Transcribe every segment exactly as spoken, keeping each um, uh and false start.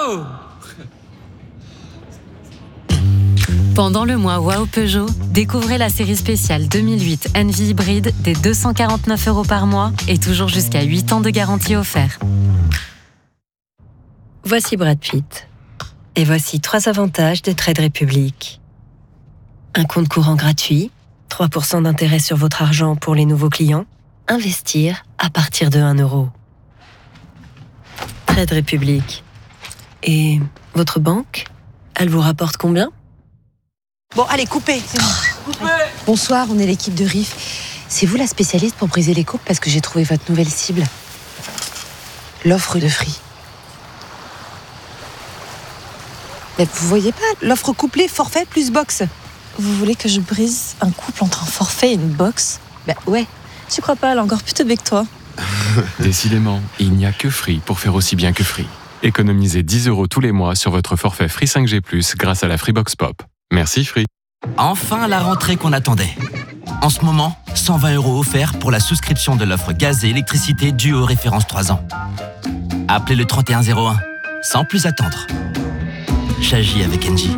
Wow! Pendant le mois Wow Peugeot, découvrez la série spéciale deux mille huit Envy hybride des deux cent quarante-neuf euros par mois et toujours jusqu'à huit ans de garantie offerte. Voici Brad Pitt. Et voici trois avantages de Trade Republic. Un compte courant gratuit, trois pour cent d'intérêt sur votre argent pour les nouveaux clients, investir à partir de un euro. Trade Republic. Et votre banque, elle vous rapporte combien ? Bon, allez, coupez, c'est bon. Coupez. Bonsoir, on est l'équipe de R I F. C'est vous la spécialiste pour briser les couples parce que j'ai trouvé votre nouvelle cible. L'offre de Free. Mais vous voyez pas, l'offre couplée, forfait plus box. Vous voulez que je brise un couple entre un forfait et une box ? Bah ouais. Tu crois pas, elle est encore plus teubée que toi. Décidément, il n'y a que Free pour faire aussi bien que Free. Économisez dix euros tous les mois sur votre forfait Free cinq G plus, grâce à la Freebox Pop. Merci Free. Enfin la rentrée qu'on attendait. En ce moment, cent vingt euros offerts pour la souscription de l'offre gaz et électricité due aux références trois ans. Appelez le trente et un zéro un, sans plus attendre. J'agis avec Engie.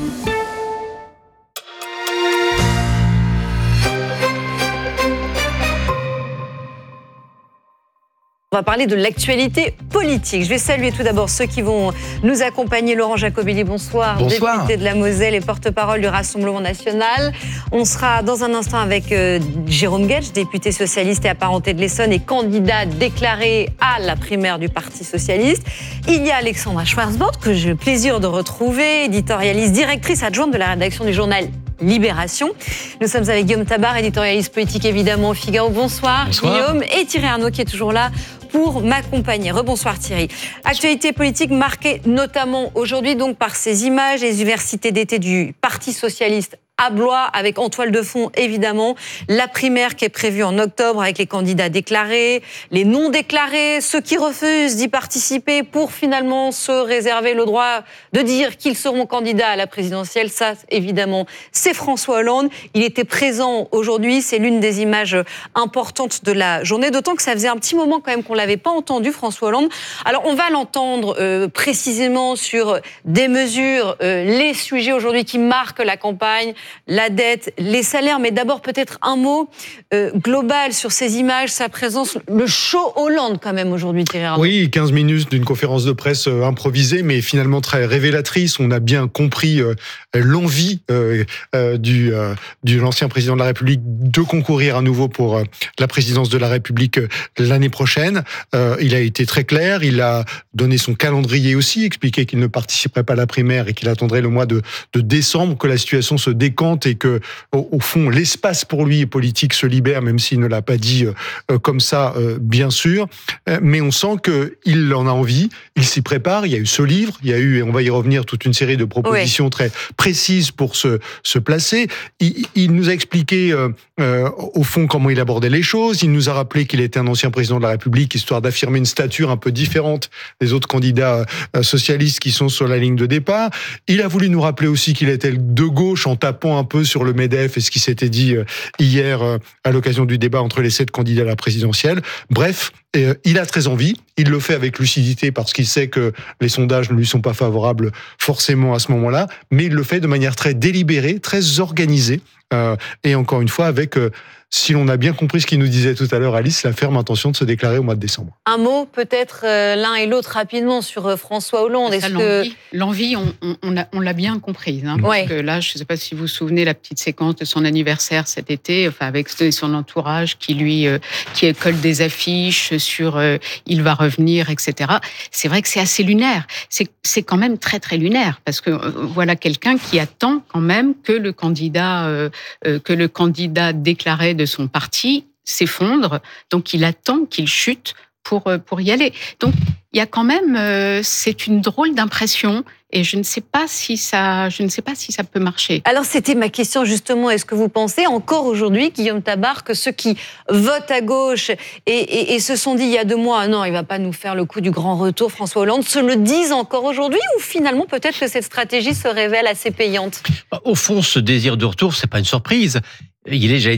On va parler de l'actualité politique. Je vais saluer tout d'abord ceux qui vont nous accompagner. Laurent Jacobelli, bonsoir. Bonsoir. Député de la Moselle et porte-parole du Rassemblement national. On sera dans un instant avec euh, Jérôme Guedj, député socialiste et apparenté de l'Essonne et candidat déclaré à la primaire du Parti socialiste. Il y a Alexandra Schwarzbord, que j'ai le plaisir de retrouver, éditorialiste, directrice adjointe de la rédaction du journal Libération. Nous sommes avec Guillaume Tabar, éditorialiste politique évidemment au Figaro. Bonsoir, Bonsoir. Guillaume. Et Thierry Arnaud qui est toujours là pour m'accompagner. Rebonsoir Thierry. Actualité politique marquée notamment aujourd'hui donc par ces images des universités d'été du Parti socialiste à Blois, avec en toile de fond évidemment la primaire qui est prévue en octobre avec les candidats déclarés, les non déclarés, ceux qui refusent d'y participer pour finalement se réserver le droit de dire qu'ils seront candidats à la présidentielle. Ça évidemment c'est François Hollande. Il était présent aujourd'hui, c'est l'une des images importantes de la journée, d'autant que ça faisait un petit moment quand même qu'on l'avait pas entendu François Hollande. Alors on va l'entendre euh, précisément sur des mesures, euh, les sujets aujourd'hui qui marquent la campagne, la dette, les salaires, mais d'abord peut-être un mot euh, global sur ces images, sa présence, le show Hollande quand même aujourd'hui, Thierry Arnaud. Oui, quinze minutes d'une conférence de presse euh, improvisée, mais finalement très révélatrice. On a bien compris euh, l'envie euh, euh, du, euh, de l'ancien président de la République de concourir à nouveau pour euh, la présidence de la République euh, l'année prochaine. Euh, il a été très clair, il a donné son calendrier aussi, expliqué qu'il ne participerait pas à la primaire et qu'il attendrait le mois de, de décembre, que la situation se décante et que, au, au fond, l'espace pour lui politique se libère, même s'il ne l'a pas dit euh, comme ça, euh, bien sûr. Euh, mais on sent qu'il en a envie, il s'y prépare. Il y a eu ce livre, il y a eu, et on va y revenir, toute une série de propositions oui. très précises pour se, se placer. Il, il nous a expliqué, euh, euh, au fond, comment il abordait les choses. Il nous a rappelé qu'il était un ancien président de la République, histoire d'affirmer une stature un peu différente des autres candidats euh, socialistes qui sont sur la ligne de départ. Il a voulu nous rappeler aussi qu'il était de gauche en tapant un peu sur le MEDEF et ce qui s'était dit hier à l'occasion du débat entre les sept candidats à la présidentielle. Bref, il a très envie, il le fait avec lucidité parce qu'il sait que les sondages ne lui sont pas favorables forcément à ce moment-là, mais il le fait de manière très délibérée, très organisée, euh, et encore une fois avec, euh, si l'on a bien compris ce qu'il nous disait tout à l'heure Alice, la ferme intention de se déclarer au mois de décembre. Un mot peut-être euh, l'un et l'autre rapidement sur euh, François Hollande. Est-ce l'envie, que... l'envie on, on, on, l'a, on l'a bien comprise. Hein, parce ouais. que là, je ne sais pas si vous vous souvenez la petite séquence de son anniversaire cet été, enfin avec son entourage qui lui euh, qui colle des affiches sur euh, il va revenir, et cetera. C'est vrai que c'est assez lunaire. C'est, c'est quand même très très lunaire parce que euh, voilà quelqu'un qui attend quand même que le candidat euh, euh, que le candidat déclaré de son parti s'effondre, donc il attend qu'il chute pour, pour y aller. Donc il y a quand même, euh, c'est une drôle d'impression et je ne sais pas si ça, je ne sais pas si ça peut marcher. Alors c'était ma question justement, est-ce que vous pensez encore aujourd'hui, Guillaume Tabar, que ceux qui votent à gauche et, et, et se sont dit il y a deux mois, ah non, il ne va pas nous faire le coup du grand retour, François Hollande, se le disent encore aujourd'hui ou finalement peut-être que cette stratégie se révèle assez payante ? Au fond, ce désir de retour, c'est pas une surprise. Il est, j'allais dire,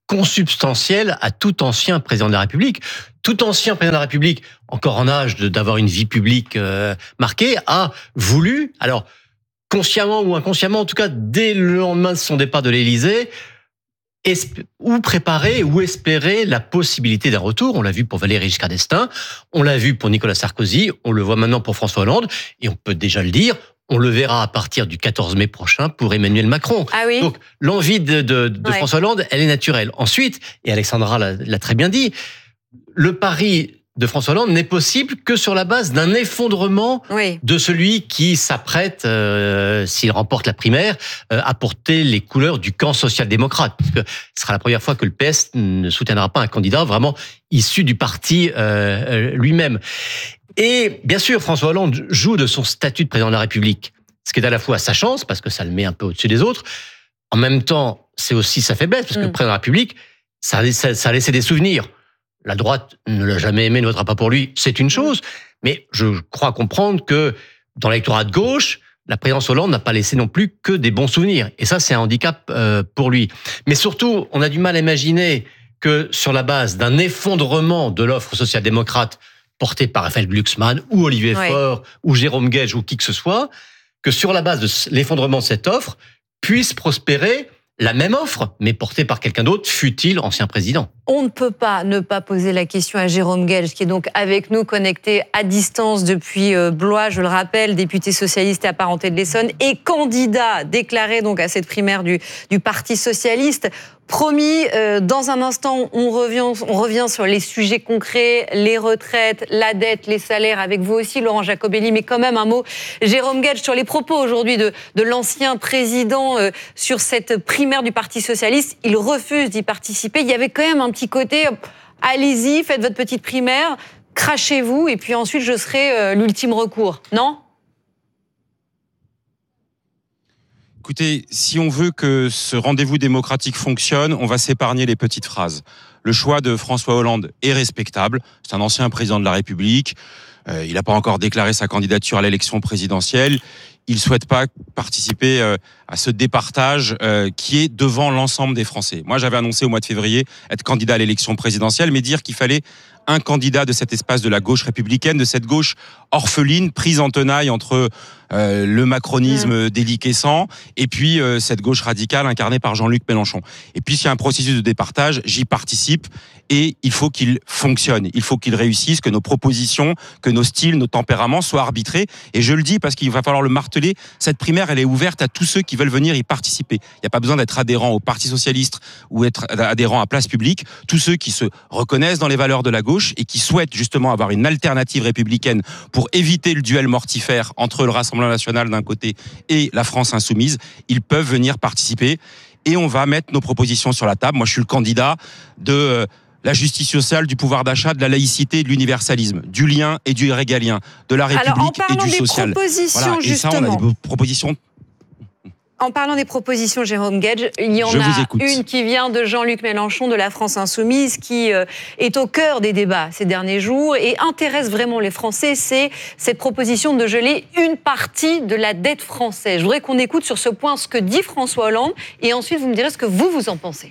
consubstantielle à tout ancien président de la République. Tout ancien président de la République, encore en âge de, d'avoir une vie publique euh, marquée, a voulu, alors consciemment ou inconsciemment, en tout cas dès le lendemain de son départ de l'Élysée, esp- ou préparer ou espérer la possibilité d'un retour. On l'a vu pour Valéry Giscard d'Estaing, on l'a vu pour Nicolas Sarkozy, on le voit maintenant pour François Hollande, et on peut déjà le dire, on le verra à partir du quatorze mai prochain pour Emmanuel Macron. Ah oui. Donc l'envie de, de, de ouais. François Hollande, elle est naturelle. Ensuite, et Alexandra l'a, l'a très bien dit, le pari de François Hollande n'est possible que sur la base d'un effondrement oui. de celui qui s'apprête, euh, s'il remporte la primaire, euh, à porter les couleurs du camp social-démocrate. Parce que ce sera la première fois que le P S ne soutiendra pas un candidat vraiment issu du parti euh, lui-même. Et bien sûr, François Hollande joue de son statut de président de la République, ce qui est à la fois sa chance, parce que ça le met un peu au-dessus des autres. En même temps, c'est aussi sa faiblesse, parce que mmh. le président de la République, ça a, ça, ça a laissé des souvenirs. La droite ne l'a jamais aimé, ne votera pas pour lui, c'est une chose. Mais je crois comprendre que dans l'électorat de gauche, la présidence Hollande n'a pas laissé non plus que des bons souvenirs. Et ça, c'est un handicap euh, pour lui. Mais surtout, on a du mal à imaginer que sur la base d'un effondrement de l'offre social-démocrate portée par Raphaël Glucksmann ou Olivier ouais. Faure ou Jérôme Guedj ou qui que ce soit, que sur la base de l'effondrement de cette offre, puisse prospérer la même offre, mais portée par quelqu'un d'autre, fût-il ancien président. On ne peut pas ne pas poser la question à Jérôme Guedj, qui est donc avec nous, connecté à distance depuis Blois, je le rappelle, député socialiste et apparenté de l'Essonne, et candidat déclaré donc à cette primaire du, du Parti socialiste. Promis, euh, dans un instant, on revient, on revient sur les sujets concrets, les retraites, la dette, les salaires, avec vous aussi, Laurent Jacobelli. Mais quand même, un mot, Jérôme Guedj, sur les propos aujourd'hui de, de l'ancien président euh, sur cette primaire du Parti socialiste. Il refuse d'y participer. Il y avait quand même un petit côté, euh, allez-y, faites votre petite primaire, crachez-vous, et puis ensuite, je serai euh, l'ultime recours. Non ? Écoutez, si on veut que ce rendez-vous démocratique fonctionne, on va s'épargner les petites phrases. Le choix de François Hollande est respectable. C'est un ancien président de la République. Euh, il n'a pas encore déclaré sa candidature à l'élection présidentielle. Il ne souhaite pas participer euh, à ce départage euh, qui est devant l'ensemble des Français. Moi, j'avais annoncé au mois de février être candidat à l'élection présidentielle, mais dire qu'il fallait un candidat de cet espace de la gauche républicaine, de cette gauche orpheline, prise en tenaille entre euh, le macronisme mmh. déliquescent et puis euh, cette gauche radicale incarnée par Jean-Luc Mélenchon. Et puis, s'il y a un processus de départage, j'y participe et il faut qu'il fonctionne. Il faut qu'il réussisse, que nos propositions, que nos styles, nos tempéraments soient arbitrés. Et je le dis parce qu'il va falloir le marteler, cette primaire, elle est ouverte à tous ceux qui veulent venir y participer. Il n'y a pas besoin d'être adhérent au Parti socialiste ou être adhérent à Place Publique. Tous ceux qui se reconnaissent dans les valeurs de la gauche et qui souhaitent justement avoir une alternative républicaine pour éviter le duel mortifère entre le Rassemblement national d'un côté et la France insoumise, ils peuvent venir participer et on va mettre nos propositions sur la table. Moi, je suis le candidat de euh, la justice sociale, du pouvoir d'achat, de la laïcité, de l'universalisme, du lien et du régalien, de la République et du social. Voilà. Et ça, on a des propositions. En parlant des propositions, Jérôme Guedj, il y en Je a une qui vient de Jean-Luc Mélenchon de la France Insoumise, qui euh, est au cœur des débats ces derniers jours et intéresse vraiment les Français. C'est cette proposition de geler une partie de la dette française. Je voudrais qu'on écoute sur ce point ce que dit François Hollande et ensuite vous me direz ce que vous, vous en pensez.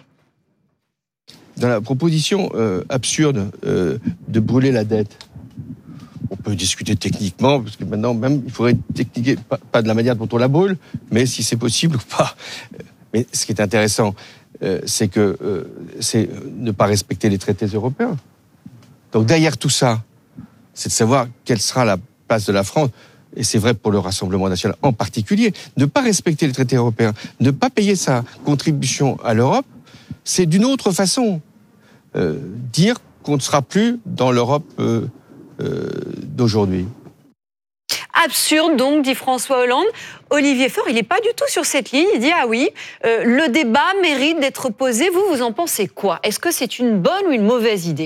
Dans la proposition euh, absurde euh, de brûler la dette, on peut discuter techniquement, parce que maintenant, même, il faudrait techniquer, pas, pas de la manière dont on la brûle, mais si c'est possible ou pas. Mais ce qui est intéressant, euh, c'est que euh, c'est ne pas respecter les traités européens. Donc derrière tout ça, c'est de savoir quelle sera la place de la France, et c'est vrai pour le Rassemblement national en particulier, ne pas respecter les traités européens, ne pas payer sa contribution à l'Europe, c'est d'une autre façon euh, dire qu'on ne sera plus dans l'Europe euh, Euh, d'aujourd'hui. Absurde donc, dit François Hollande. Olivier Faure, il n'est pas du tout sur cette ligne. Il dit, ah oui, euh, le débat mérite d'être posé. Vous, vous en pensez quoi ? Est-ce que c'est une bonne ou une mauvaise idée ?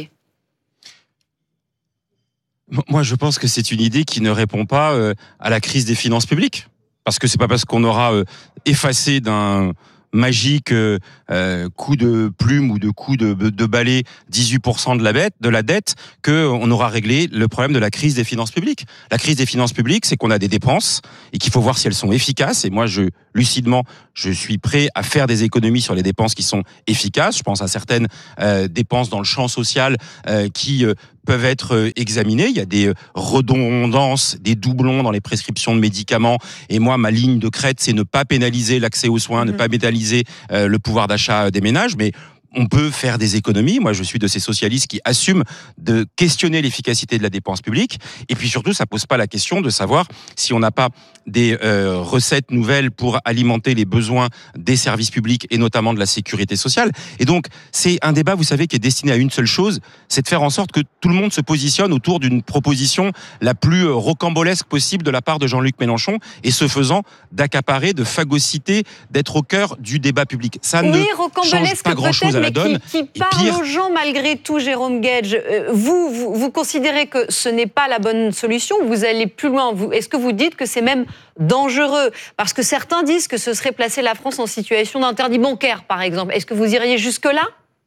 Moi, je pense que c'est une idée qui ne répond pas euh, à la crise des finances publiques. Parce que c'est pas parce qu'on aura euh, effacé d'un magique euh, euh, coup de plume ou de coup de, de balai dix-huit pour cent de la dette, de la dette, qu'on aura réglé le problème de la crise des finances publiques. La crise des finances publiques, c'est qu'on a des dépenses et qu'il faut voir si elles sont efficaces. Et moi, je lucidement, je suis prêt à faire des économies sur les dépenses qui sont efficaces. Je pense à certaines euh, dépenses dans le champ social euh, qui euh, peuvent être euh, examinées. Il y a des euh, redondances, des doublons dans les prescriptions de médicaments. Et moi, ma ligne de crête, c'est ne pas pénaliser l'accès aux soins, mmh. ne pas pénaliser euh, le pouvoir d'achat des ménages. Mais on peut faire des économies. Moi, je suis de ces socialistes qui assument de questionner l'efficacité de la dépense publique. Et puis surtout, ça pose pas la question de savoir si on n'a pas des euh, recettes nouvelles pour alimenter les besoins des services publics et notamment de la sécurité sociale. Et donc, c'est un débat, vous savez, qui est destiné à une seule chose, c'est de faire en sorte que tout le monde se positionne autour d'une proposition la plus rocambolesque possible de la part de Jean-Luc Mélenchon, et ce faisant, d'accaparer, de phagocyter, d'être au cœur du débat public. Ça oui, ne change pas grand-chose à la donne. Qui, qui parle pire... aux gens malgré tout, Jérôme Guedj. Vous, vous, vous considérez que ce n'est pas la bonne solution? Vous allez plus loin. Vous, est-ce que vous dites que c'est même dangereux? Parce que certains disent que ce serait placer la France en situation d'interdit bancaire, par exemple. Est-ce que vous iriez jusque-là?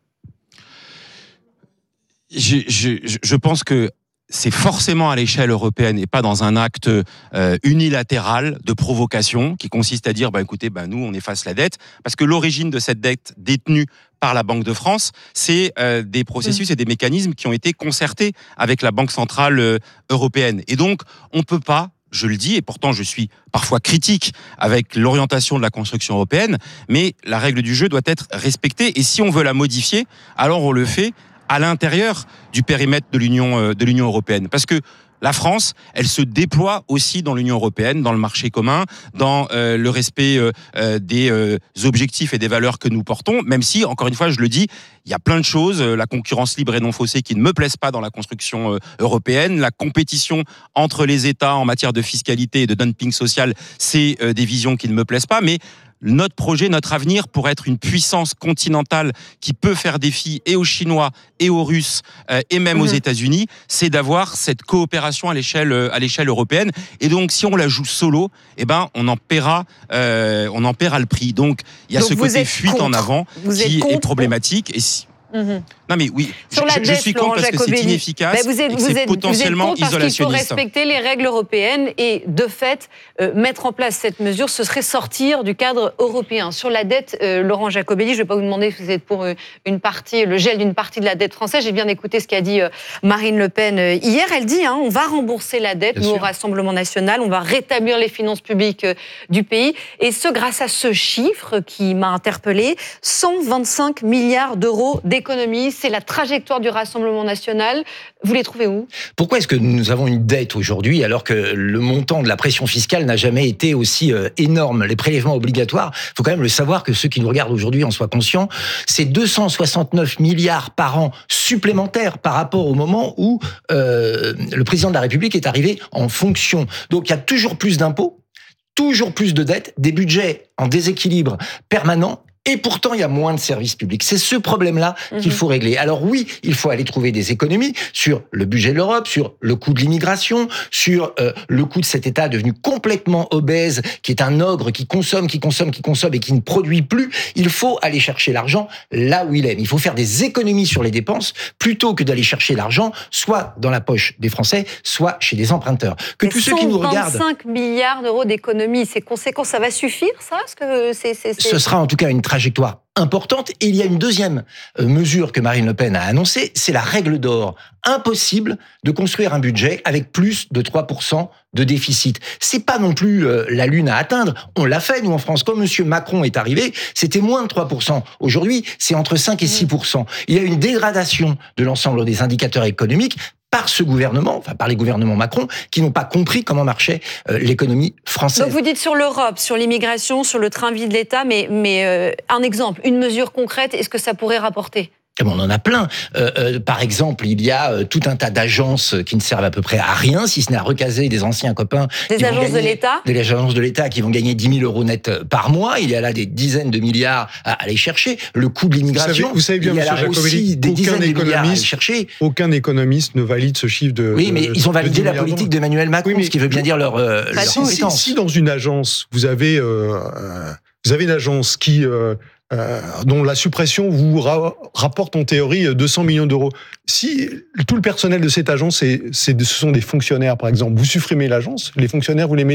je, je, je pense que c'est forcément à l'échelle européenne et pas dans un acte euh, unilatéral de provocation qui consiste à dire bah, écoutez, bah, nous, on efface la dette. Parce que l'origine de cette dette détenue par la Banque de France, c'est euh, des processus et des mécanismes qui ont été concertés avec la Banque centrale euh, européenne. Et donc, on ne peut pas, je le dis, et pourtant je suis parfois critique avec l'orientation de la construction européenne, mais la règle du jeu doit être respectée. Et si on veut la modifier, alors on le fait à l'intérieur du périmètre de l'Union, de l'Union européenne. Parce que la France, elle se déploie aussi dans l'Union européenne, dans le marché commun, dans euh, le respect euh, des euh, objectifs et des valeurs que nous portons, même si, encore une fois, je le dis, il y a plein de choses, euh, la concurrence libre et non faussée qui ne me plaisent pas dans la construction euh, européenne, la compétition entre les États en matière de fiscalité et de dumping social, c'est euh, des visions qui ne me plaisent pas, mais notre projet, notre avenir pour être une puissance continentale qui peut faire défi et aux Chinois et aux Russes euh, et même mmh. aux États-Unis, c'est d'avoir cette coopération à l'échelle à l'échelle européenne. Et donc, si on la joue solo, eh ben, on en paiera, euh, on en paiera le prix. Donc, il y a donc ce côté fuite contre. en avant vous qui est problématique. Et si... Mmh. Non mais oui, sur je, la dette, je suis contre parce Jacobelli. que c'est inefficace ben vous êtes, et que vous c'est êtes, potentiellement vous êtes contre isolationniste. Parce qu'il faut respecter les règles européennes et de fait, euh, mettre en place cette mesure, ce serait sortir du cadre européen. Sur la dette, euh, Laurent Jacobelli, je ne vais pas vous demander si vous êtes pour euh, une partie, le gel d'une partie de la dette française. J'ai bien écouté ce qu'a dit euh, Marine Le Pen euh, hier. Elle dit, hein, on va rembourser la dette, bien nous sûr. Au Rassemblement national, on va rétablir les finances publiques euh, du pays. Et ce, grâce à ce chiffre qui m'a interpellée, cent vingt-cinq milliards d'euros d'économies. C'est la trajectoire du Rassemblement national. Vous les trouvez où? Pourquoi est-ce que nous avons une dette aujourd'hui alors que le montant de la pression fiscale n'a jamais été aussi euh, énorme? Les prélèvements obligatoires, il faut quand même le savoir, que ceux qui nous regardent aujourd'hui en soient conscients, c'est deux cent soixante-neuf milliards par an supplémentaires par rapport au moment où euh, le président de la République est arrivé en fonction. Donc il y a toujours plus d'impôts, toujours plus de dettes, des budgets en déséquilibre permanent. Et pourtant, il y a moins de services publics. C'est ce problème-là mmh. qu'il faut régler. Alors oui, il faut aller trouver des économies sur le budget de l'Europe, sur le coût de l'immigration, sur euh, le coût de cet État devenu complètement obèse, qui est un ogre, qui consomme, qui consomme, qui consomme et qui ne produit plus. Il faut aller chercher l'argent là où il est. Il faut faire des économies sur les dépenses plutôt que d'aller chercher l'argent soit dans la poche des Français, soit chez des emprunteurs. Que tous ceux qui nous regardent... cent vingt-cinq milliards d'euros d'économies, c'est conséquent, ça va suffire, ça? Parce que c'est, c'est, c'est... Ce sera en tout cas une trajectoire importante. Et il y a une deuxième mesure que Marine Le Pen a annoncée, c'est la règle d'or. Impossible de construire un budget avec plus de trois pour cent de déficit. C'est pas non plus euh, la lune à atteindre. On l'a fait, nous, en France. Quand M. Macron est arrivé, c'était moins de trois pour cent. Aujourd'hui, c'est entre cinq et six pour cent. Il y a une dégradation de l'ensemble des indicateurs économiques par ce gouvernement, enfin par les gouvernements Macron, qui n'ont pas compris comment marchait euh, l'économie française. Donc vous dites sur l'Europe, sur l'immigration, sur le train-vie de l'État, mais, mais euh, un exemple, une mesure concrète, est-ce que ça pourrait rapporter ? On en a plein. Euh, euh, par exemple, il y a euh, tout un tas d'agences qui ne servent à peu près à rien, si ce n'est à recaser des anciens copains. Des agences gagner, de l'État Des agences de l'État qui vont gagner dix mille euros net par mois. Il y a là des dizaines de milliards à aller chercher. Le coût de l'immigration, vous savez, vous savez bien, il y a là aussi des dizaines de milliards à aller chercher. Aucun économiste ne valide ce chiffre de... Oui, mais de, ils ont validé la politique d'Emmanuel Macron, oui, mais, ce qui veut bien dire leur, euh, leur si, compétence. Si, si dans une agence, vous avez, euh, vous avez une agence qui... Euh, Euh, dont la suppression vous ra- rapporte en théorie deux cents millions d'euros. Si tout le personnel de cette agence, c'est, c'est, ce sont des fonctionnaires, par exemple, vous supprimez l'agence, les fonctionnaires, vous les mettez dehors ?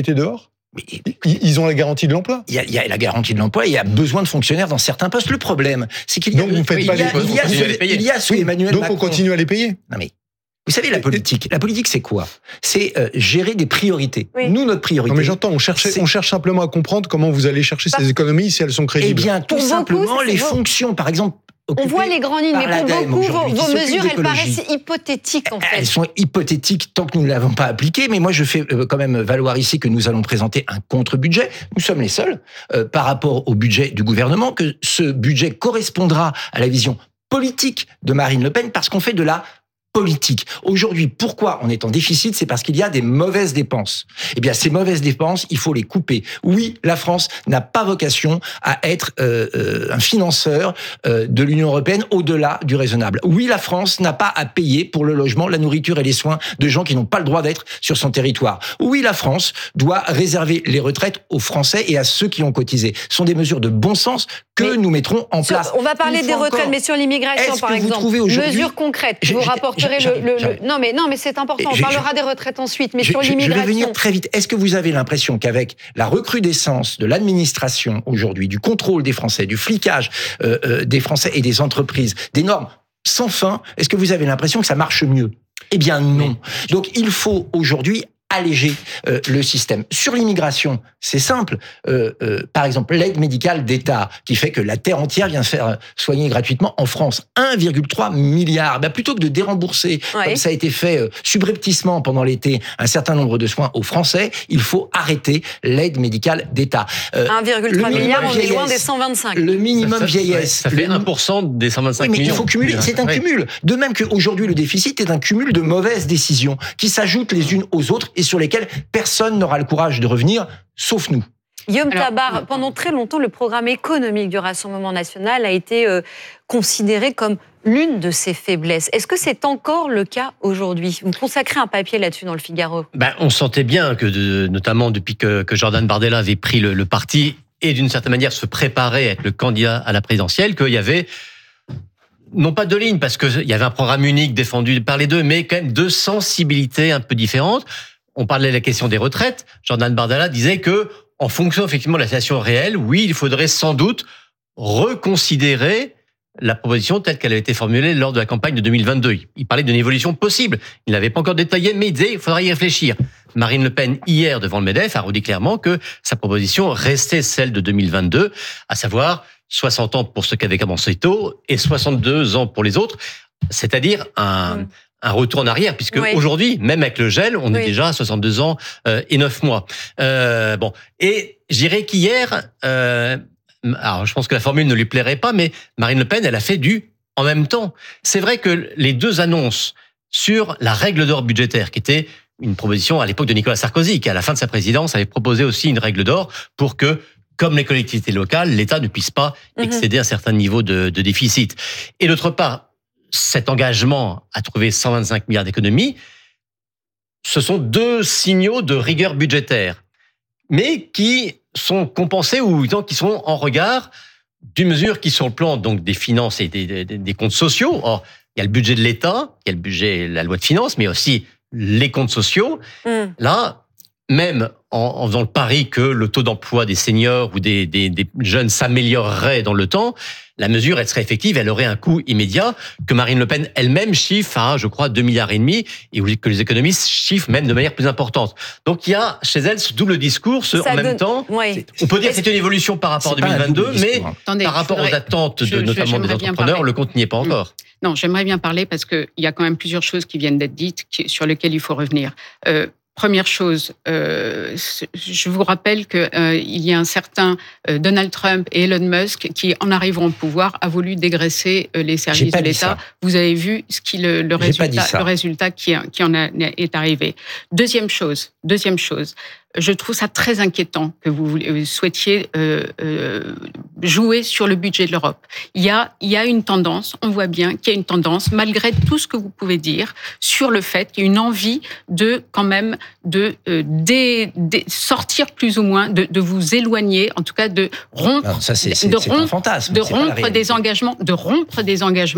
Mais, ils ont la garantie de l'emploi. Il y, a, il y a la garantie de l'emploi et il y a besoin de fonctionnaires dans certains postes. Le problème, c'est qu'il y a, donc vous faites il pas y a, les il y a, il y a, sous, il y a sous oui, Emmanuel donc Macron. on continue à les payer. Non mais vous savez la politique. La politique c'est quoi? C'est euh, gérer des priorités. Oui. Nous notre priorité. Non mais j'entends. On cherche, on cherche simplement à comprendre comment vous allez chercher ces économies si elles sont crédibles. Eh bien tout pour simplement beaucoup, les beau. fonctions, par exemple. On voit les grandes lignes, mais pour beaucoup, vos, vos mesures, elles paraissent hypothétiques, en fait. Elles sont hypothétiques tant que nous ne l'avons pas appliquées, mais moi, je fais quand même valoir ici que nous allons présenter un contre-budget. Nous sommes les seuls, euh, par rapport au budget du gouvernement, que ce budget correspondra à la vision politique de Marine Le Pen, parce qu'on fait de la politique. Aujourd'hui, pourquoi on est en déficit? C'est parce qu'il y a des mauvaises dépenses. Eh bien, ces mauvaises dépenses, il faut les couper. Oui, la France n'a pas vocation à être euh, euh, un financeur euh, de l'Union européenne au-delà du raisonnable. Oui, la France n'a pas à payer pour le logement, la nourriture et les soins de gens qui n'ont pas le droit d'être sur son territoire. Oui, la France doit réserver les retraites aux Français et à ceux qui ont cotisé. Ce sont des mesures de bon sens que mais nous mettrons en sur, place. On va parler des retraites, encore, mais sur l'immigration, par exemple. Mesures concrètes. Vous rapporterez le, le, le... Non, mais, non, mais c'est important. On je, parlera je, des retraites ensuite, mais je, sur l'immigration... Je vais venir très vite. Est-ce que vous avez l'impression qu'avec la recrudescence de l'administration aujourd'hui, du contrôle des Français, du flicage euh, euh, des Français et des entreprises, des normes sans fin, est-ce que vous avez l'impression que ça marche mieux? Eh bien non. Donc il faut aujourd'hui alléger euh, le système. Sur l'immigration, c'est simple. Euh, euh, par exemple, l'aide médicale d'État, qui fait que la terre entière vient se faire soigner gratuitement en France. un virgule trois milliard. Ben, plutôt que de dérembourser, ouais. comme ça a été fait euh, subrepticement pendant l'été, un certain nombre de soins aux Français, il faut arrêter l'aide médicale d'État. Euh, un virgule trois milliard, on est loin des cent vingt-cinq. Le minimum ça, vieillesse. Ça fait un pour cent des cent vingt-cinq oui, mais millions. Il faut cumuler. C'est un oui. cumul. De même qu'aujourd'hui, le déficit est un cumul de mauvaises décisions qui s'ajoutent les unes aux autres et sur lesquelles personne n'aura le courage de revenir, sauf nous. Guillaume Tabar, pendant très longtemps, le programme économique du Rassemblement national a été euh, considéré comme l'une de ses faiblesses. Est-ce que c'est encore le cas aujourd'hui? Vous consacrez un papier là-dessus dans le Figaro. Ben, on sentait bien que, de, notamment depuis que, que Jordan Bardella avait pris le, le parti et d'une certaine manière se préparait à être le candidat à la présidentielle, qu'il y avait non pas deux lignes, parce qu'il y avait un programme unique défendu par les deux, mais quand même deux sensibilités un peu différentes. On parlait de la question des retraites. Jordan Bardella disait que, en fonction effectivement de la situation réelle, oui, il faudrait sans doute reconsidérer la proposition telle qu'elle avait été formulée lors de la campagne de deux mille vingt-deux. Il parlait d'une évolution possible. Il n'avait pas encore détaillé, mais il disait qu'il faudrait y réfléchir. Marine Le Pen, hier, devant le MEDEF, a redit clairement que sa proposition restait celle de deux mille vingt-deux, à savoir soixante ans pour ceux qui avaient commencé tôt et soixante-deux ans pour les autres, c'est-à-dire un... Mmh. un retour en arrière, puisque oui. aujourd'hui, même avec le gel, on oui. est déjà à soixante-deux ans euh, et neuf mois. Euh, bon, et je dirais qu'hier, euh, alors je pense que la formule ne lui plairait pas, mais Marine Le Pen, elle a fait du en même temps. C'est vrai que les deux annonces sur la règle d'or budgétaire, qui était une proposition à l'époque de Nicolas Sarkozy, qui à la fin de sa présidence avait proposé aussi une règle d'or pour que, comme les collectivités locales, l'État ne puisse pas mm-hmm. excéder un certain niveau de, de déficit. Et d'autre part, cet engagement à trouver cent vingt-cinq milliards d'économies, ce sont deux signaux de rigueur budgétaire, mais qui sont compensés ou qui sont en regard d'une mesure qui, sur le plan donc des finances et des, des, des comptes sociaux, or, il y a le budget de l'État, il y a le budget, la loi de finances, mais aussi les comptes sociaux. Mm. Là, même en, en faisant le pari que le taux d'emploi des seniors ou des, des, des jeunes s'améliorerait dans le temps, la mesure, elle serait effective, elle aurait un coût immédiat que Marine Le Pen elle-même chiffre à, je crois, deux milliards et demi, et que les économistes chiffrent même de manière plus importante. Donc il y a chez elle ce double discours, ce en donne... même temps. Ouais. On peut dire que c'est une évolution par rapport à deux mille vingt-deux, mais Attendez, par rapport voudrais... aux attentes de, je, notamment des entrepreneurs, le compte n'y est pas encore. Non, j'aimerais bien parler parce qu'il y a quand même plusieurs choses qui viennent d'être dites qui, sur lesquelles il faut revenir. Euh, Première chose, euh, je vous rappelle qu'il euh, y a un certain euh, Donald Trump et Elon Musk qui, en arrivant au pouvoir, a voulu dégraisser euh, les services de l'État. Vous avez vu ce qui le, le résultat, le résultat qui, qui en a, est arrivé. Deuxième chose, deuxième chose. Je trouve ça très inquiétant que vous souhaitiez euh, euh, jouer sur le budget de l'Europe. Il y a, il y a une tendance, on voit bien qu'il y a une tendance, malgré tout ce que vous pouvez dire, sur le fait qu'il y a une envie de, quand même, de, euh, de, de sortir plus ou moins, de, de vous éloigner, en tout cas de rompre, non, ça c'est, c'est, de c'est rompre, un fantasme, de rompre des engagements, de rompre des engagements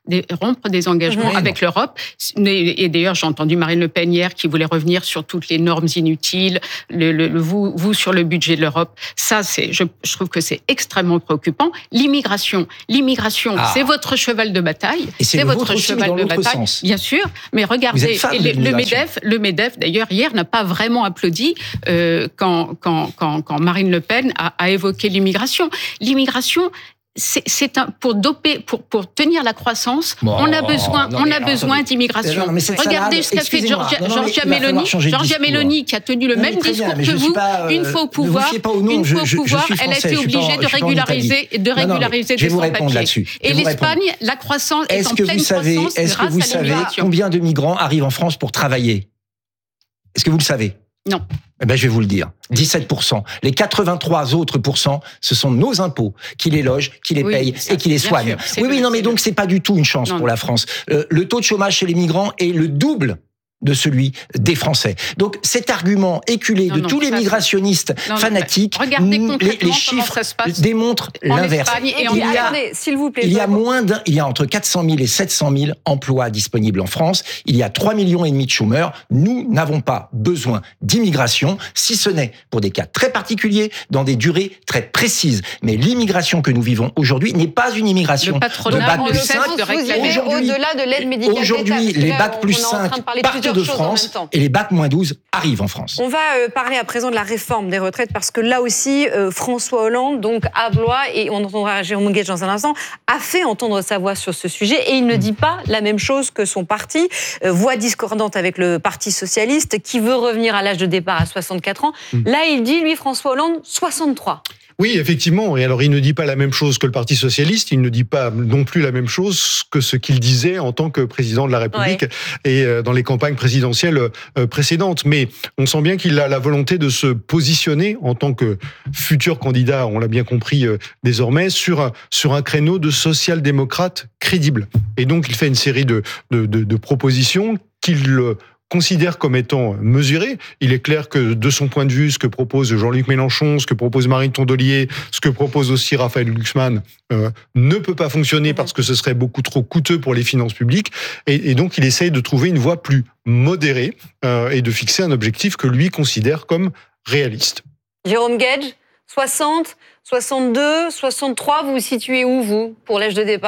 des, rompre des engagements Oui, avec l'Europe. Et d'ailleurs, j'ai entendu Marine Le Pen hier qui voulait revenir sur toutes les normes inutiles, le, le, le vous, vous sur le budget de l'Europe. Ça, c'est, je, je trouve que c'est extrêmement préoccupant. L'immigration, l'immigration, ah. c'est votre cheval de bataille. Et c'est, c'est le votre cheval de bataille, sens. Bien sûr. Mais regardez, et le, le MEDEF, le MEDEF, d'ailleurs, hier, n'a pas vraiment applaudi euh, quand, quand, quand, quand Marine Le Pen a, a évoqué l'immigration. L'immigration, c'est, c'est un, pour doper, pour, pour tenir la croissance, bon, on a besoin, non, on a besoin d'immigration. Non, Regardez ce qu'a fait Giorgia, non, Giorgia Meloni, Giorgia Meloni qui a tenu le non, même discours bien, que vous. Pas, euh, une fois au pouvoir, une fois au pouvoir, elle a été obligée de régulariser, de régulariser des sans-papiers. Et l'Espagne, la croissance est en pleine croissance Est-ce que vous savez combien de migrants arrivent en France pour travailler ? Est-ce que vous le savez ? Non. Eh ben, je vais vous le dire. dix-sept pour cent. Les quatre-vingt-trois autres pourcents, ce sont nos impôts qui les logent, qui les oui, payent ça, et qui les soignent. Sûr, oui, oui, non, mais donc c'est pas du tout une chance non, pour la France. Euh, le taux de chômage chez les migrants est le double de celui des Français. Donc cet argument éculé non, de non, tous les ça, migrationnistes non, fanatiques, regardez les, les chiffres démontrent l'inverse. Et il y a, attendez, s'il vous plaît, il y a moins d'un, il y a entre quatre cent mille et sept cent mille emplois disponibles en France. Il y a trois millions et demi de chômeurs. Nous n'avons pas besoin d'immigration, si ce n'est pour des cas très particuliers, dans des durées très précises. Mais l'immigration que nous vivons aujourd'hui n'est pas une immigration de bac plus cinq. Aujourd'hui, au-delà de l'aide médicale aujourd'hui, les bac plus cinq partent de France et les bac moins douze arrivent en France. On va euh, parler à présent de la réforme des retraites parce que là aussi, euh, François Hollande, donc à Blois, et on entendra Jérôme Guedj dans un instant, a fait entendre sa voix sur ce sujet et il ne dit pas la même chose que son parti. Euh, voix discordante avec le Parti socialiste qui veut revenir à l'âge de départ à soixante-quatre ans. Mmh. Là, il dit, lui, François Hollande, soixante-trois. Oui, effectivement. Et alors, il ne dit pas la même chose que le Parti socialiste. Il ne dit pas non plus la même chose que ce qu'il disait en tant que président de la République ouais. et dans les campagnes présidentielles précédentes. Mais on sent bien qu'il a la volonté de se positionner en tant que futur candidat, on l'a bien compris désormais, sur, sur un créneau de social-démocrate crédible. Et donc, il fait une série de, de, de, de propositions qu'il considère comme étant mesuré. Il est clair que de son point de vue, ce que propose Jean-Luc Mélenchon, ce que propose Marine Tondelier, ce que propose aussi Raphaël Glucksmann, euh, ne peut pas fonctionner parce que ce serait beaucoup trop coûteux pour les finances publiques. Et, et donc, il essaye de trouver une voie plus modérée euh, et de fixer un objectif que lui considère comme réaliste. Jérôme Guedj, soixante, soixante-deux, soixante-trois, vous vous situez où, vous, pour l'âge de départ ?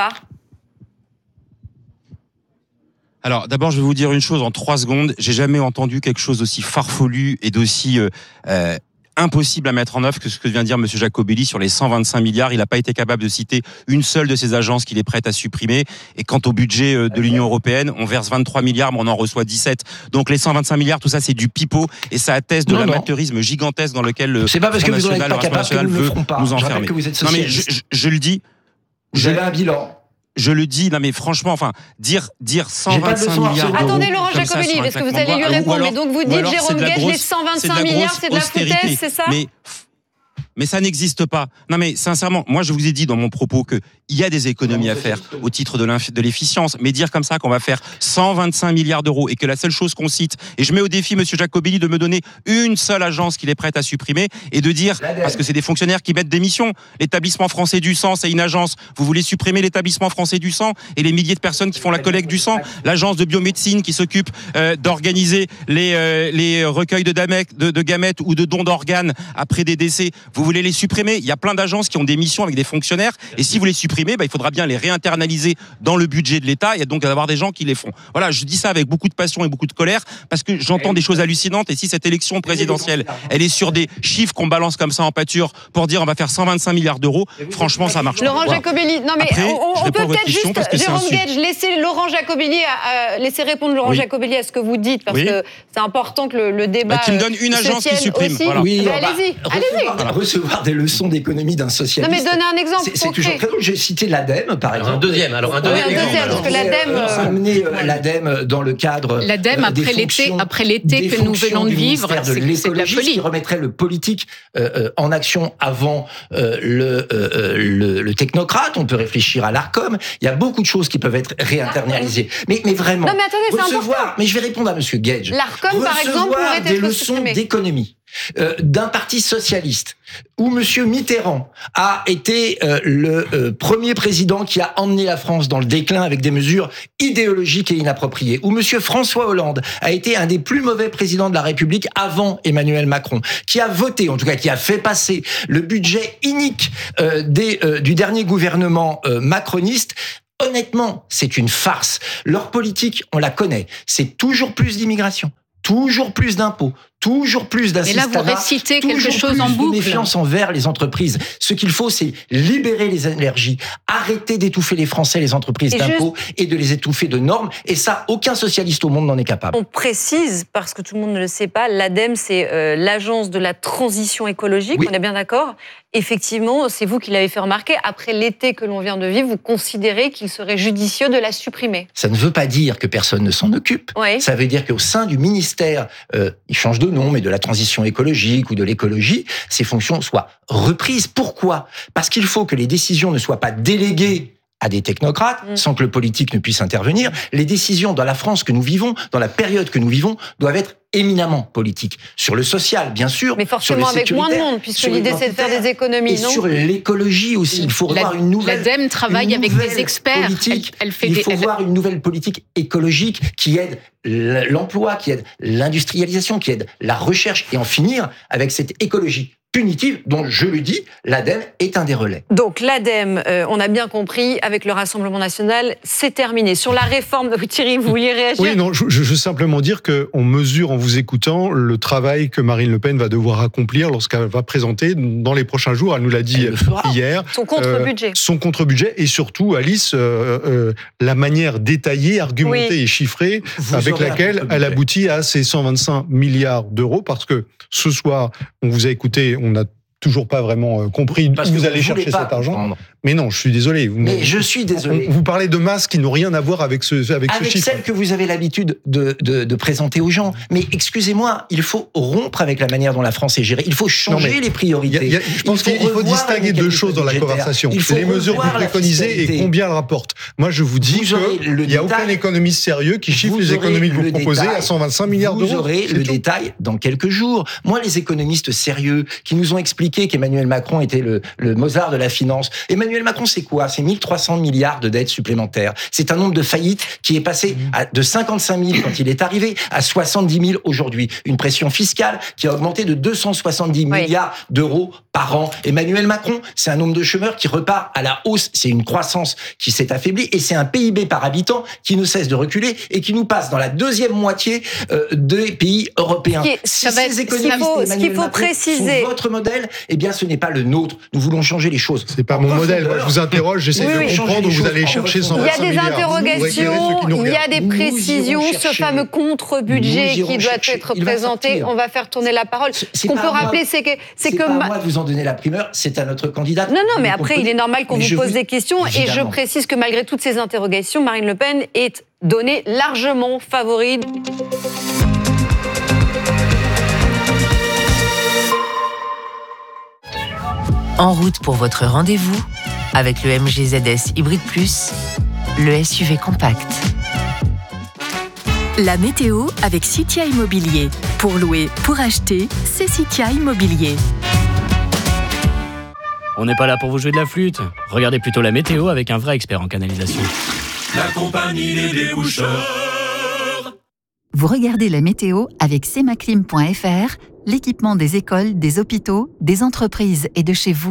Alors, d'abord, je vais vous dire une chose en trois secondes. J'ai jamais entendu quelque chose d'aussi farfelu et d'aussi euh, euh, impossible à mettre en œuvre que ce que vient de dire M. Jacobelli sur les cent vingt-cinq milliards. Il n'a pas été capable de citer une seule de ces agences qu'il est prêt à supprimer. Et quant au budget de l'Union européenne, on verse vingt-trois milliards, mais on en reçoit dix-sept. Donc les cent vingt-cinq milliards, tout ça, c'est du pipeau et ça atteste de non, l'amateurisme non. gigantesque dans lequel le c'est pas parce que vous n'êtes pas capable que nous ne le ferons pas. Nous enfermer. Que vous êtes non mais je, je, je le dis. Vous je, avez un bilan. Je le dis, non mais franchement, enfin, dire, dire cent vingt-cinq milliards d'euros. Attendez, Laurent Jacobelli, parce que vous allez lui répondre. Mais donc vous dites, Jérôme Guedj, les cent vingt-cinq milliards, c'est de la foutaise, c'est ça ? Mais, mais ça n'existe pas. Non mais sincèrement, moi je vous ai dit dans mon propos que il y a des économies à faire au titre de l'efficience, mais dire comme ça qu'on va faire cent vingt-cinq milliards d'euros et que la seule chose qu'on cite, et je mets au défi Monsieur Jacobelli de me donner une seule agence qu'il est prêt à supprimer et de dire, parce que c'est des fonctionnaires qui mettent des missions, l'établissement français du sang, c'est une agence, vous voulez supprimer l'établissement français du sang et les milliers de personnes qui font la collecte du sang, l'agence de biomédecine qui s'occupe euh, d'organiser les, euh, les recueils de, damec, de, de gamètes ou de dons d'organes après des décès, vous voulez les supprimer, il y a plein d'agences qui ont des missions avec des fonctionnaires et si vous les supprimez, bah, il faudra bien les réinternaliser dans le budget de l'État et donc avoir des gens qui les font. Voilà, je dis ça avec beaucoup de passion et beaucoup de colère parce que j'entends des choses hallucinantes et si cette élection présidentielle, elle est sur des chiffres qu'on balance comme ça en pâture pour dire on va faire cent vingt-cinq milliards d'euros, franchement ça marche. Laurent pas. Jacobelli, non mais Après, on, on peut peut-être juste, Jérôme Guedj, laisser Laurent Jacobelli, à, laisser répondre Laurent oui. Jacobelli à ce que vous dites parce oui. que c'est important que le, le débat. Bah, qui me donne une agence qui supprime. Voilà. Oui, bah, allez-y, allez-y. Voilà. Recevoir des leçons d'économie d'un socialiste. Non mais donnez un exemple. C'est toujours très drôle. J'ai cité l'ADEME par exemple. Un deuxième, alors un deuxième. Un deuxième, parce que l'ADEME. Euh, amener euh, l'ADEME dans le cadre. L'ADEME euh, après l'été, après l'été que nous venons de vivre, c'est de la folie. Qui remettrait le politique euh, en action avant euh, le, euh, le le technocrate. On peut réfléchir à l'Arcom. Il y a beaucoup de choses qui peuvent être réinternalisées. Mais mais vraiment. Non mais attendez, c'est recevoir, important. Mais je vais répondre à Monsieur Guedj. L'Arcom par exemple pourrait être des leçons d'économie. euh, d'un parti socialiste, où Monsieur Mitterrand a été euh, le euh, premier président qui a emmené la France dans le déclin avec des mesures idéologiques et inappropriées, où Monsieur François Hollande a été un des plus mauvais présidents de la République avant Emmanuel Macron, qui a voté, en tout cas qui a fait passer le budget inique euh, des, euh, du dernier gouvernement euh, macroniste. Honnêtement, c'est une farce. Leur politique, on la connaît. C'est toujours plus d'immigration, toujours plus d'impôts, toujours plus d'assistanat. Et là, vous récitez quelque chose en boucle. De méfiance envers les entreprises. Ce qu'il faut, c'est libérer les énergies, arrêter d'étouffer les Français, les entreprises et d'impôts, juste... et de les étouffer de normes. Et ça, aucun socialiste au monde n'en est capable. On précise, parce que tout le monde ne le sait pas, l'ADEME, c'est euh, l'agence de la transition écologique, oui. On est bien d'accord ? Effectivement, c'est vous qui l'avez fait remarquer. Après l'été que l'on vient de vivre, vous considérez qu'il serait judicieux de la supprimer. Ça ne veut pas dire que personne ne s'en occupe. Oui. Ça veut dire qu'au sein du ministère, euh, il change de nom, mais de la transition écologique ou de l'écologie, ces fonctions soient reprises. Pourquoi ? Parce qu'il faut que les décisions ne soient pas déléguées à des technocrates, mmh. sans que le politique ne puisse intervenir. Les décisions dans la France que nous vivons, dans la période que nous vivons, doivent être éminemment politiques. Sur le social, bien sûr. Mais forcément avec moins de monde, puisque l'idée c'est de faire des économies, et non ? Et sur l'écologie aussi, il faut revoir une nouvelle... L'ADEME travaille avec des experts. Politique. Elle, elle fait il des, faut elle... voir une nouvelle politique écologique qui aide l'emploi, qui aide l'industrialisation, qui aide la recherche, et en finir avec cette écologie punitive, dont, je le dis, l'ADEME est un des relais. Donc l'ADEME, euh, on a bien compris, avec le Rassemblement national, c'est terminé. Sur la réforme, Thierry, vous vouliez réagir ? Oui, non, je, je veux simplement dire qu'on mesure, en vous écoutant, le travail que Marine Le Pen va devoir accomplir lorsqu'elle va présenter dans les prochains jours, elle nous l'a dit hier, son contre-budget. Euh, son contre-budget, et surtout, Alice, euh, euh, la manière détaillée, argumentée oui. et chiffrée vous avec laquelle elle aboutit à ces cent vingt-cinq milliards d'euros, parce que ce soir, on vous a écouté, on n'a toujours pas vraiment compris Parce où vous vous allez chercher cet argent. Prendre. Mais non, je suis désolé. Vous, mais je suis désolé. Vous parlez de masses qui n'ont rien à voir avec ce, avec avec ce chiffre. Avec celle que vous avez l'habitude de, de, de présenter aux gens. Mais excusez-moi, il faut rompre avec la manière dont la France est gérée. Il faut changer non, les priorités. Y a, y a, je pense qu'il faut, faut distinguer deux choses dans la conversation. Les mesures que vous préconisez et combien elles rapportent. Moi, je vous dis qu'il n'y a aucun économiste sérieux qui chiffre les économies que vous proposez détail, à cent vingt-cinq milliards d'euros. Vous aurez le tout. détail dans quelques jours. Moi, les économistes sérieux qui nous ont expliqué qu'Emmanuel Macron était le, le Mozart de la finance. Emmanuel Macron, c'est quoi ? C'est mille trois cents milliards de dettes supplémentaires. C'est un nombre de faillites qui est passé à, de cinquante-cinq mille quand il est arrivé à soixante-dix mille aujourd'hui. Une pression fiscale qui a augmenté de deux cent soixante-dix oui. milliards d'euros par an. Emmanuel Macron, c'est un nombre de chômeurs qui repart à la hausse. C'est une croissance qui s'est affaiblie et c'est un P I B par habitant qui ne cesse de reculer et qui nous passe dans la deuxième moitié euh, des pays européens. Qui, si ces être, économistes faut, ce qu'il faut préciser, sont votre modèle, eh bien, ce n'est pas le nôtre. Nous voulons changer les choses. C'est pas mon modèle. Moi, je vous interroge, j'essaie oui, de oui, comprendre où vous allez chercher cent vingt-cinq milliards. Il y a des interrogations, il y a des précisions, ce fameux contre-budget qui doit être présenté. On va faire tourner la parole. Ce qu'on peut rappeler, c'est que... C'est pas à moi de vous en donner la primeur, c'est à notre candidate. Non, non, mais après, il est normal qu'on vous pose des questions. Et je précise que malgré toutes ces interrogations, Marine Le Pen est donnée largement favorite. En route pour votre rendez-vous avec le M G Z S Hybrid Plus, le S U V compact. La météo avec Citia Immobilier. Pour louer, pour acheter, c'est Citia Immobilier. On n'est pas là pour vous jouer de la flûte. Regardez plutôt la météo avec un vrai expert en canalisation. La compagnie des déboucheurs. Vous regardez la météo avec semaclim point f r, l'équipement des écoles, des hôpitaux, des entreprises et de chez vous.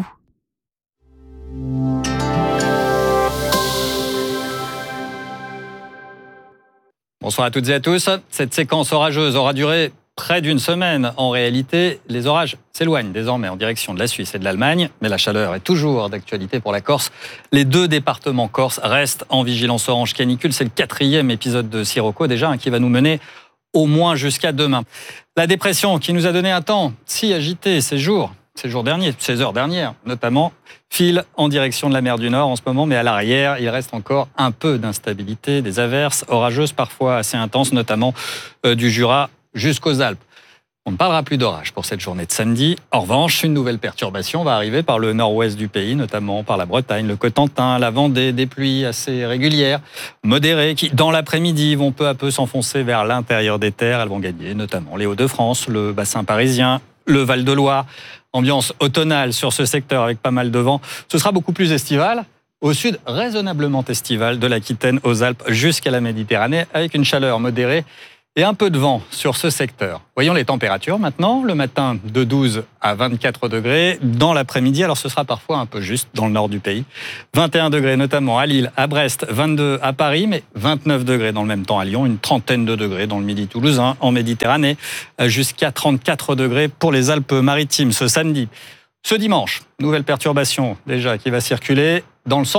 Bonsoir à toutes et à tous. Cette séquence orageuse aura duré près d'une semaine. En réalité, les orages s'éloignent désormais en direction de la Suisse et de l'Allemagne, mais la chaleur est toujours d'actualité pour la Corse. Les deux départements corses restent en vigilance orange canicule. C'est le quatrième épisode de Sirocco déjà hein, qui va nous mener au moins jusqu'à demain. La dépression qui nous a donné un temps si agité ces jours, ces jours derniers, ces heures dernières notamment, file en direction de la mer du Nord en ce moment, mais à l'arrière, il reste encore un peu d'instabilité, des averses orageuses parfois assez intenses, notamment euh, du Jura jusqu'aux Alpes. On ne parlera plus d'orage pour cette journée de samedi. En revanche, une nouvelle perturbation va arriver par le nord-ouest du pays, notamment par la Bretagne, le Cotentin, la Vendée, des pluies assez régulières, modérées, qui, dans l'après-midi, vont peu à peu s'enfoncer vers l'intérieur des terres. Elles vont gagner notamment les Hauts-de-France, le bassin parisien, le Val-de-Loire. Ambiance automnale sur ce secteur avec pas mal de vent. Ce sera beaucoup plus estival. Au sud, raisonnablement estival, de l'Aquitaine aux Alpes jusqu'à la Méditerranée, avec une chaleur modérée et un peu de vent sur ce secteur. Voyons les températures maintenant. Le matin, de douze à vingt-quatre degrés. Dans l'après-midi, alors ce sera parfois un peu juste dans le nord du pays. vingt et un degrés notamment à Lille, à Brest, vingt-deux à Paris, mais vingt-neuf degrés dans le même temps à Lyon, une trentaine de degrés dans le midi toulousain, en Méditerranée, jusqu'à trente-quatre degrés pour les Alpes-Maritimes ce samedi. Ce dimanche, nouvelle perturbation déjà qui va circuler dans le centre.